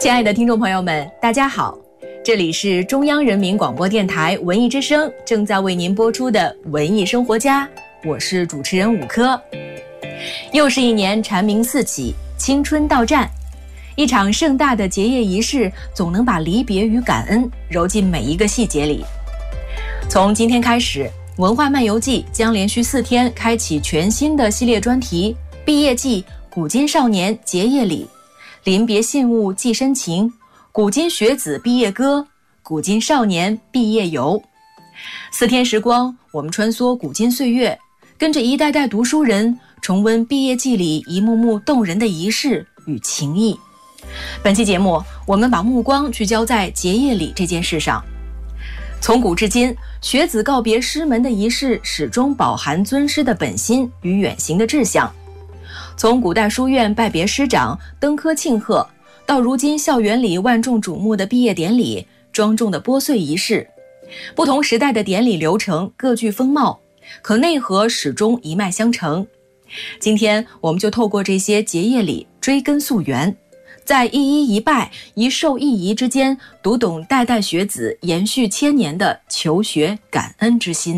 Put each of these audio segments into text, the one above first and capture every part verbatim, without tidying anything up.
亲爱的听众朋友们，大家好，这里是中央人民广播电台文艺之声正在为您播出的文艺生活家，我是主持人武科。又是一年蝉鸣四起，青春到站，一场盛大的结业仪式总能把离别与感恩揉进每一个细节里。从今天开始，文化漫游记将连续四天开启全新的系列专题，毕业季、古今少年结业礼、临别信物寄深情、古今学子毕业歌、古今少年毕业游。四天时光，我们穿梭古今岁月，跟着一代代读书人重温毕业季里一幕幕动人的仪式与情谊。本期节目，我们把目光聚焦在结业礼这件事上。从古至今，学子告别师门的仪式始终饱含尊师的本心与远行的志向。从古代书院拜别师长、登科庆贺，到如今校园里万众瞩目的毕业典礼、庄重的拨穗仪式，不同时代的典礼流程各具风貌，可内核始终一脉相承。今天我们就透过这些结业礼追根溯源，在一一一拜、一寿一仪之间，读懂代代学子延续千年的求学感恩之心。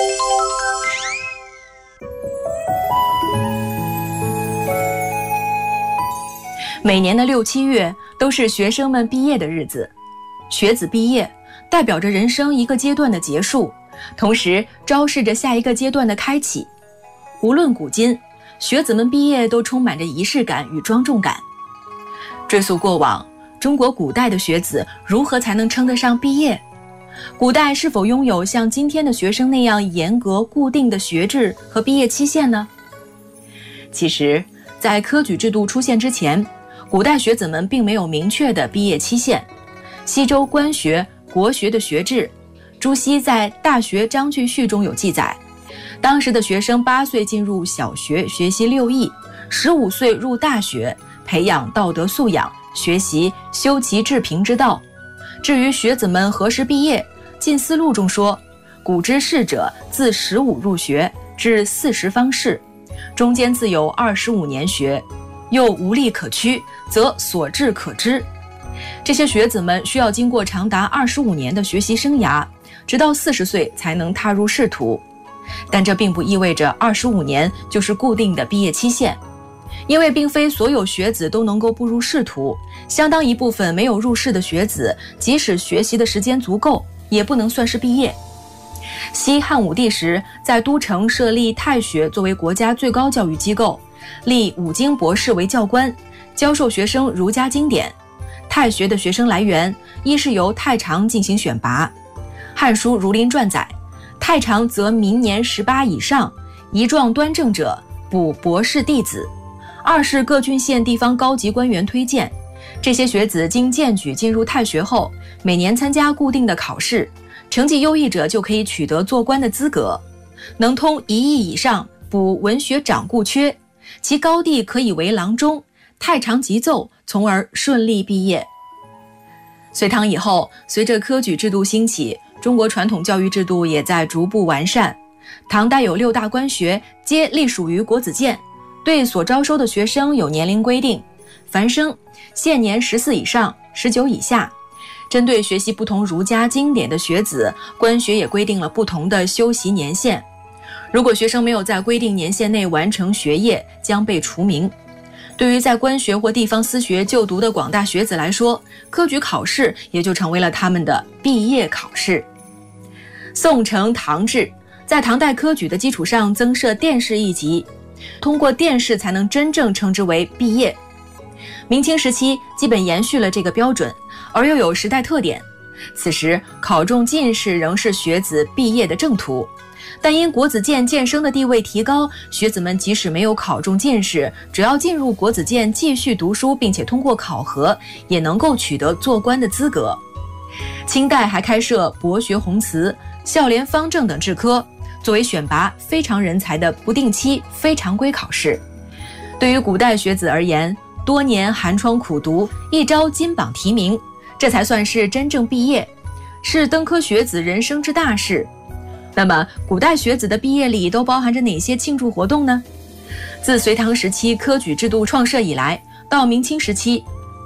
每年的六七月都是学生们毕业的日子，学子毕业代表着人生一个阶段的结束，同时昭示着下一个阶段的开启。无论古今，学子们毕业都充满着仪式感与庄重感。追溯过往，中国古代的学子如何才能称得上毕业？古代是否拥有像今天的学生那样严格固定的学制和毕业期限呢？其实，在科举制度出现之前，古代学子们并没有明确的毕业期限。西周官学、国学的学制，朱熹在《大学章句序》中有记载，当时的学生八岁进入小学学习六艺，十五岁入大学培养道德素养，学习修齐治平之道。至于学子们何时毕业，《近思录》中说，古之士者自十五入学，至四十方逝，中间自有二十五年学，又无力可屈，则所至可知。这些学子们需要经过长达二十五年的学习生涯，直到四十岁才能踏入仕途。但这并不意味着二十五年就是固定的毕业期限，因为并非所有学子都能够步入仕途，相当一部分没有入仕的学子，即使学习的时间足够，也不能算是毕业。西汉武帝时，在都城设立太学作为国家最高教育机构，立五经博士为教官，教授学生儒家经典。太学的学生来源，一是由太常进行选拔，《汉书·儒林传》载，太常则明年十八以上，仪状端正者，补博士弟子；二是各郡县地方高级官员推荐，这些学子经荐举进入太学后，每年参加固定的考试，成绩优异者就可以取得做官的资格，能通一艺以上，补文学长顾缺，其高第可以为郎中，太常即奏，从而顺利毕业。隋唐以后，随着科举制度兴起，中国传统教育制度也在逐步完善。唐代有六大官学，皆隶属于国子监，对所招收的学生有年龄规定，凡生现年十四以上，十九以下。针对学习不同儒家经典的学子，官学也规定了不同的修习年限。如果学生没有在规定年限内完成学业，将被除名。对于在官学或地方私学就读的广大学子来说，科举考试也就成为了他们的毕业考试。宋承唐制，在唐代科举的基础上增设殿试一级，通过殿试才能真正称之为毕业。明清时期基本延续了这个标准，而又有时代特点。此时考中进士仍是学子毕业的正途，但因国子监监生的地位提高，学子们即使没有考中进士，只要进入国子监继续读书，并且通过考核，也能够取得做官的资格。清代还开设博学宏词、孝廉方正等制科，作为选拔非常人才的不定期非常规考试。对于古代学子而言，多年寒窗苦读，一朝金榜题名，这才算是真正毕业，是登科学子人生之大事。那么古代学子的毕业礼都包含着哪些庆祝活动呢？自隋唐时期科举制度创设以来，到明清时期，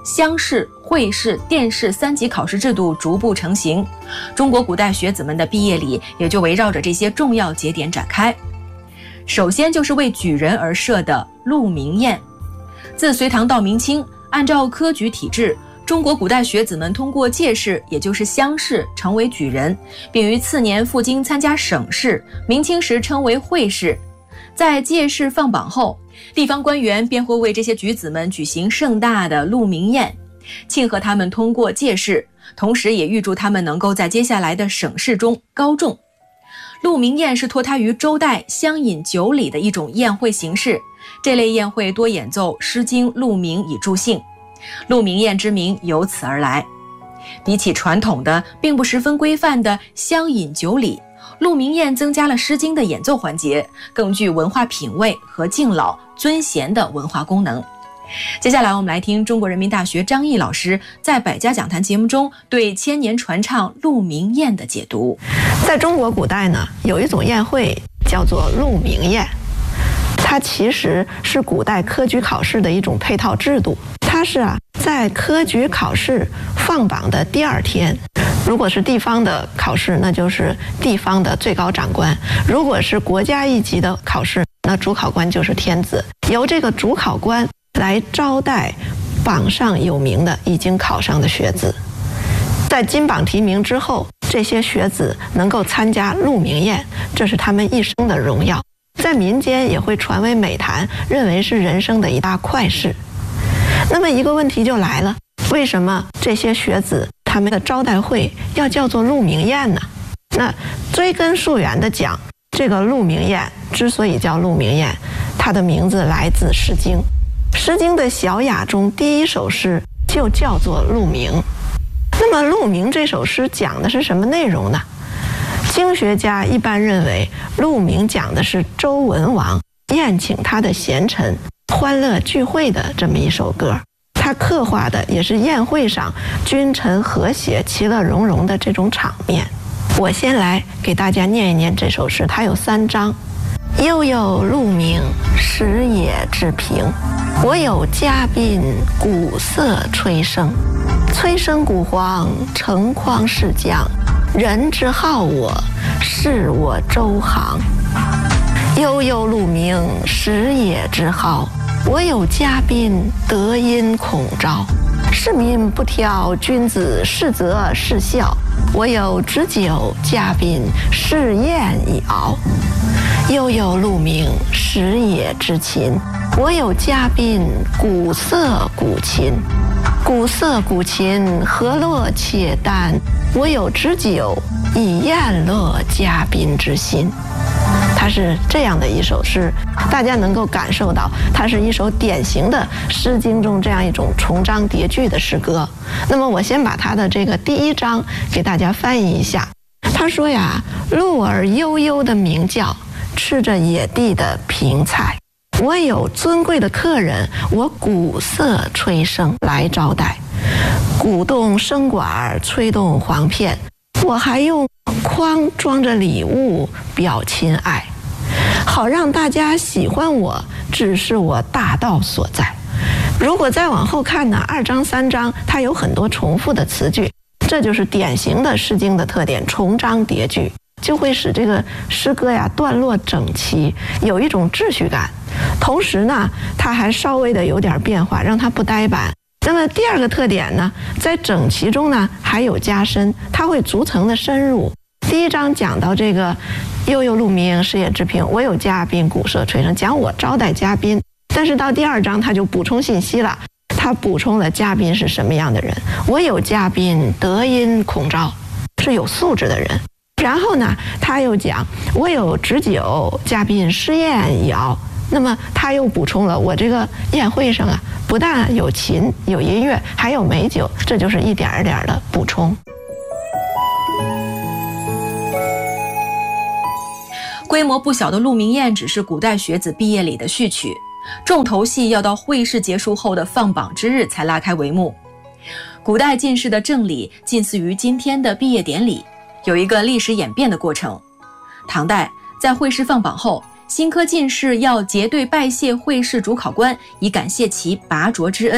乡试、会试、殿试三级考试制度逐步成型，中国古代学子们的毕业礼也就围绕着这些重要节点展开。首先就是为举人而设的鹿鸣宴。自隋唐到明清，按照科举体制，中国古代学子们通过介试，也就是乡试，成为举人，并于次年赴京参加省试，明清时称为会试。在介试放榜后，地方官员便会为这些举子们举行盛大的鹿鸣宴，庆贺他们通过介试，同时也预祝他们能够在接下来的省试中高中。鹿鸣宴是脱胎于周代乡饮酒礼的一种宴会形式，这类宴会多演奏《诗经》鹿鸣以助兴，鹿鸣宴之名由此而来。比起传统的并不十分规范的乡饮酒礼，鹿鸣宴增加了《诗经》的演奏环节，更具文化品味和敬老尊贤的文化功能。接下来我们来听中国人民大学张毅老师在百家讲坛节目中对千年传唱鹿鸣宴的解读。 在中国古代呢，有一种宴会叫做鹿鸣宴，它其实是古代科举考试的一种配套制度。它是啊，在科举考试放榜的第二天，如果是地方的考试，那就是地方的最高长官；如果是国家一级的考试，那主考官就是天子，由这个主考官来招待榜上有名的已经考上的学子。在金榜题名之后，这些学子能够参加鹿鸣宴，这是他们一生的荣耀，在民间也会传为美谈，认为是人生的一大快事。那么一个问题就来了，为什么这些学子他们的招待会要叫做鹿鸣宴呢？那追根溯源的讲，这个鹿鸣宴之所以叫鹿鸣宴，它的名字来自《诗经》。《诗经》的小雅中第一首诗就叫做鹿鸣。那么鹿鸣这首诗讲的是什么内容呢？经学家一般认为，鹿鸣讲的是周文王宴请他的贤臣欢乐聚会的这么一首歌，它刻画的也是宴会上君臣和谐其乐融融的这种场面。我先来给大家念一念这首诗，它有三章。悠悠鹿鸣，食野之苹。我有嘉宾，鼓瑟吹笙。吹笙鼓簧，成筐势将。人之好我，是我周行。悠悠鹿鸣，食野之蒿。我有嘉宾，德音孔昭。市民不挑君子，是则是笑。我有旨酒嘉宾，是宴以敖。悠悠鹿鸣，食野之禽。我有嘉宾，鼓瑟鼓琴。鼓瑟鼓琴，何乐且耽。我有旨酒，以宴乐嘉宾之心。它是这样的一首诗，大家能够感受到它是一首典型的《诗经》中这样一种重章叠句的诗歌。那么我先把它的这个第一章给大家翻译一下。他说呀，鹿儿悠悠的鸣叫，吃着野地的苹菜。我有尊贵的客人，我鼓瑟吹笙来招待，鼓动笙管，吹动簧片，我还用筐装着礼物表亲爱，好让大家喜欢我，只是我大道所在。如果再往后看呢，二章三章它有很多重复的词句，这就是典型的《诗经》的特点，重章叠句，就会使这个诗歌呀段落整齐，有一种秩序感。同时呢，它还稍微的有点变化，让它不呆板。那么第二个特点呢，在整齐中呢还有加深，它会逐层的深入。第一章讲到这个悠悠鹿鸣，食野之苹，我有嘉宾，鼓瑟吹笙，讲我招待嘉宾。但是到第二章他就补充信息了，他补充了嘉宾是什么样的人。我有嘉宾，德音孔昭，是有素质的人。然后呢，他又讲我有旨酒嘉宾，诗宴以敖。那么他又补充了，我这个宴会上啊，不但有琴有音乐，还有美酒，这就是一点一点的补充。 规模不小的鹿鸣宴只是古代学子毕业礼的序曲，重头戏要到会试结束后的放榜之日才拉开帷幕。古代进士的正礼近似于今天的毕业典礼，有一个历史演变的过程。唐代在会试放榜后，新科进士要结队拜谢会试主考官，以感谢其拔擢之恩。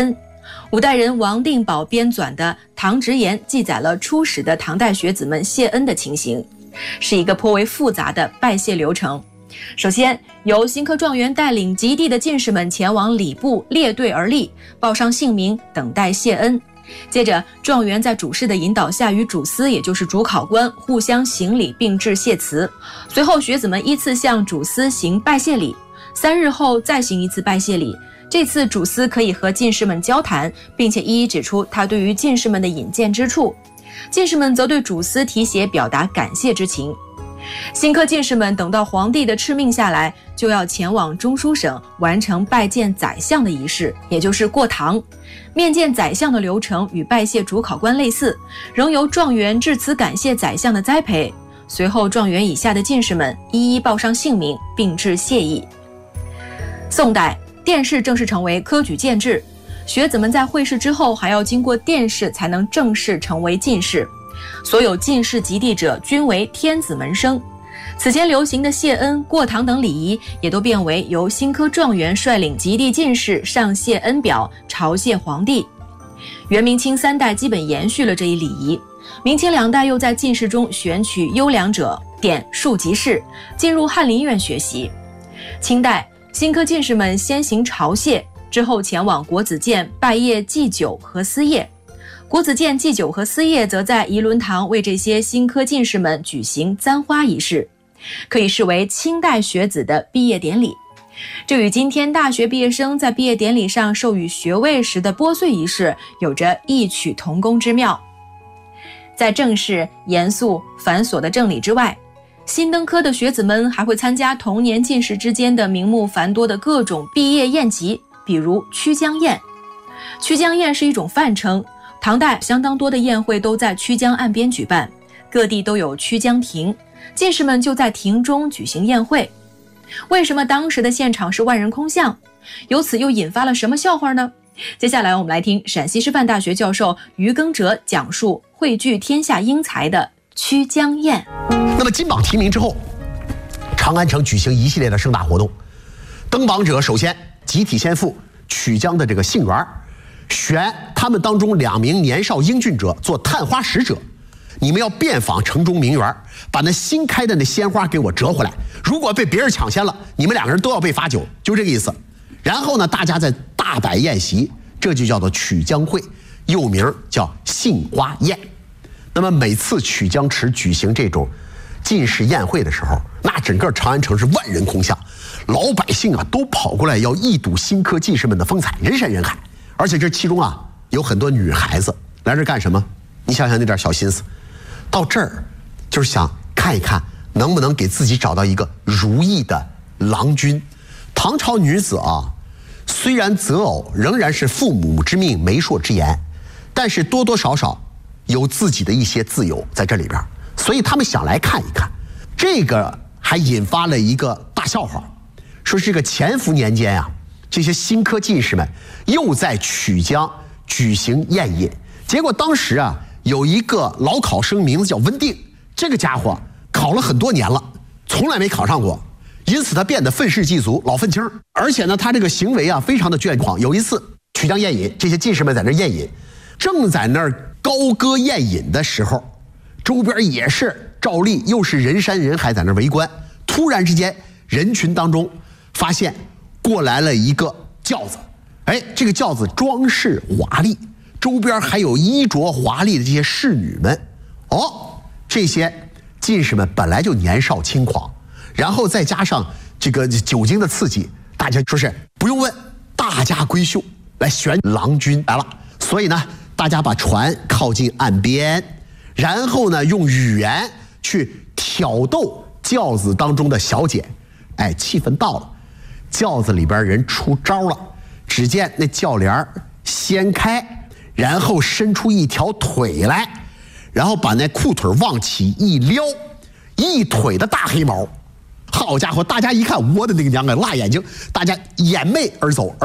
五代人王定保编纂的《唐直言》记载了初始的唐代学子们谢恩的情形，是一个颇为复杂的拜谢流程。首先，由新科状元带领及第的进士们前往礼部列队而立，报上姓名，等待谢恩。接着，状元在主事的引导下，与主司也就是主考官互相行礼并致谢词。随后，学子们依次向主司行拜谢礼，三日后再行一次拜谢礼。这次主司可以和进士们交谈，并且一一指出他对于进士们的引荐之处，进士们则对主司题写表达感谢之情。新科进士们等到皇帝的敕命下来，就要前往中书省完成拜见宰相的仪式，也就是过堂。面见宰相的流程与拜谢主考官类似，仍由状元致辞感谢宰相的栽培，随后状元以下的进士们一一报上姓名并致谢意。宋代殿试正式成为科举荐制，学子们在会试之后还要经过殿试才能正式成为进士。所有进士及第者均为天子门生。此前流行的谢恩、过堂等礼仪也都变为由新科状元率领及第进士上谢恩表朝谢皇帝。元明清三代基本延续了这一礼仪，明清两代又在进士中选取优良者，点庶吉士，进入翰林院学习。清代新科进士们先行朝谢，之后前往国子监拜谒祭酒和司业。国子监祭酒和司业则在仪伦堂为这些新科进士们举行簪花仪式，可以视为清代学子的毕业典礼。这与今天大学毕业生在毕业典礼上授予学位时的拨穗仪式有着异曲同工之妙。在正式、严肃、繁琐的正礼之外，新登科的学子们还会参加同年进士之间的名目繁多的各种毕业宴集，比如曲江宴。曲江宴是一种泛称，唐代相当多的宴会都在曲江岸边举办，各地都有曲江亭，进士们就在亭中举行宴会。为什么当时的现场是万人空巷？由此又引发了什么笑话呢？接下来我们来听陕西师范大学教授于耕哲讲述汇聚天下英才的曲江宴。 那么金榜题名之后，长安城举行一系列的盛大活动，登榜者首先集体先赴曲江的这个杏园，选他们当中两名年少英俊者做探花使者，你们要遍访城中名园，把那新开的那鲜花给我折回来，如果被别人抢先了，你们两个人都要被罚酒，就这个意思。然后呢，大家再大摆宴席，这就叫做曲江会，又名叫杏花宴。那么每次曲江池举行这种进士宴会的时候，那整个长安城是万人空巷，老百姓啊都跑过来要一睹新科进士们的风采，人山人海。而且这其中啊有很多女孩子来这干什么？你想想那点小心思，到这儿就是想看一看能不能给自己找到一个如意的郎君。唐朝女子啊，虽然择偶仍然是父母之命媒妁之言，但是多多少少有自己的一些自由在这里边，所以他们想来看一看。这个还引发了一个大笑话，说这个乾伏年间啊，这些新科进士们又在曲江举行宴饮，结果当时啊有一个老考生名字叫温定，这个家伙考了很多年了，从来没考上过，因此他变得愤世嫉俗，老愤青，而且呢他这个行为啊非常的倔狂。有一次曲江宴饮，这些进士们在那宴饮，正在那儿高歌宴饮的时候，周边也是照例又是人山人海在那围观。突然之间人群当中发现过来了一个轿子，哎，这个轿子装饰华丽，周边还有衣着华丽的这些侍女们。哦，这些进士们本来就年少轻狂，然后再加上这个酒精的刺激，大家说是不用问，大家闺秀来选郎君来了。所以呢，大家把船靠近岸边，然后呢用语言去挑逗轿子当中的小姐。哎，气氛到了，轿子里边人出招了，只见那轿帘掀开，然后伸出一条腿来，然后把那裤腿往起一撩，一腿的大黑毛。好家伙，大家一看，我的那个娘啊，辣眼睛，大家掩媚而走。